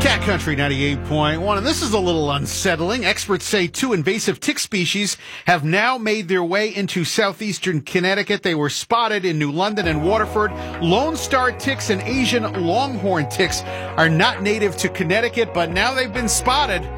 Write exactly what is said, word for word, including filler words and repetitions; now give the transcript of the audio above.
Cat Country ninety-eight point one, and this is a little unsettling. Experts say two invasive tick species have now made their way into southeastern Connecticut. They were spotted in New London and Waterford. Lone Star ticks and Asian longhorn ticks are not native to Connecticut, but now they've been spotted.